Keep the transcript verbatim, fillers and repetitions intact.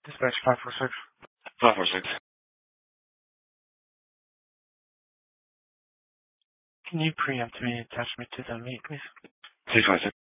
Dispatch five four six. five four six. Can you preempt me and attach me to the meet, please? six five six.